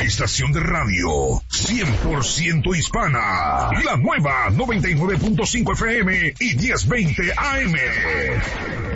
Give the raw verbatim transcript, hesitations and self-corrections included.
estación de radio cien por ciento hispana, la nueva noventa y nueve punto cinco F M y diez veinte A M.